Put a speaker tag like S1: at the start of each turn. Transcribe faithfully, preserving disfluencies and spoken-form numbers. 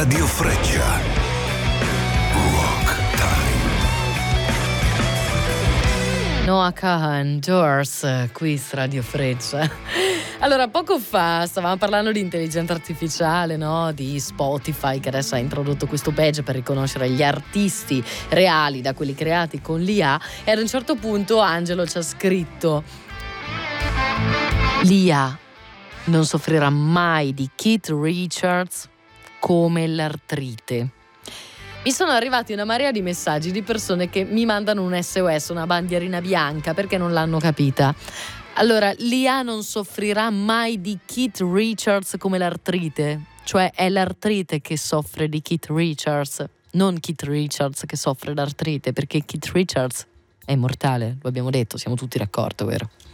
S1: Radio Freccia. Rock Time.
S2: Noah Kahan, Doors, qui su Radio Freccia. Allora, poco fa stavamo parlando di intelligenza artificiale, no? Di Spotify, che adesso ha introdotto questo badge per riconoscere gli artisti reali da quelli creati con l'I A, e ad un certo punto Angelo ci ha scritto: l'I A non soffrirà mai di Keith Richards come l'artrite. Mi sono arrivati una marea di messaggi di persone che mi mandano un S O S, una bandierina bianca, perché non l'hanno capita. Allora, l'I A non soffrirà mai di Keith Richards come l'artrite, cioè è l'artrite che soffre di Keith Richards, non Keith Richards che soffre l'artrite, perché Keith Richards è immortale, lo abbiamo detto, siamo tutti d'accordo, vero?